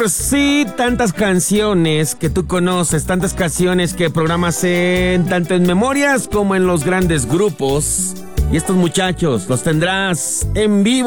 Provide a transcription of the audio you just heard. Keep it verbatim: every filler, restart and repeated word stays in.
por sí, tantas canciones que tú conoces, tantas canciones que programas en tanto en memorias como en los grandes grupos. Y estos muchachos los tendrás en vivo.